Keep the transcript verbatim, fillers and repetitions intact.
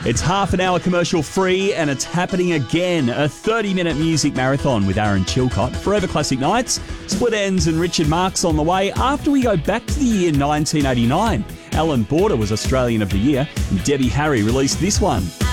It's half an hour commercial free and it's happening again. A thirty minute music marathon with Aaron Chilcott. Forever Classic Nights. Split Ends and Richard Marx on the way after we go back to the year nineteen eighty-nine. Alan Border was Australian of the Year and Debbie Harry released this one.